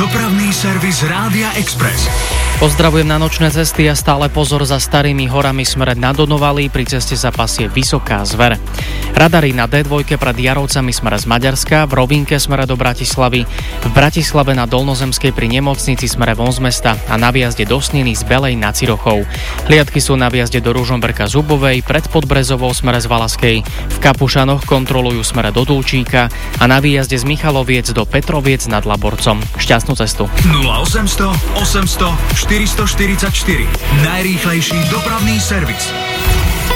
Dopravný servis Rádia Express. Pozdravujem na nočné cesty a stále pozor za starými horami smere na Donovaly, pri ceste sa pasie Vysoká Zver. Radary na D2 pred Jarovcami smere z Maďarska, v Rovinke smere do Bratislavy, v Bratislave na Dolnozemskej pri nemocnici smere von z mesta a na výjazde do Sniny z Belej na Cirochov. Hliadky sú na výjazde do Ružomberka Zubovej, pred Podbrezovou smere z Valaskej, v Kapušanoch kontrolujú smere do Tulčíka a na výjazde z Michaloviec do Petroviec nad Laborcom. Šťastnú cestu. 0800 800 444. Najrýchlejší dopravný servis.